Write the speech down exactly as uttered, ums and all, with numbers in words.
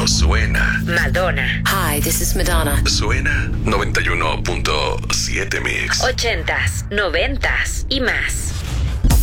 Esto suena. Madonna. Hi, this is Madonna. Suena noventa y uno punto siete Mix. Ochentas, noventas y más.